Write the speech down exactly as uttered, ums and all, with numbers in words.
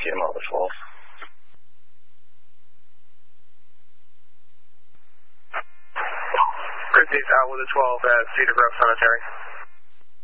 T M L to twelve. Christie's out with a twelve at Cedar Grove Cemetery.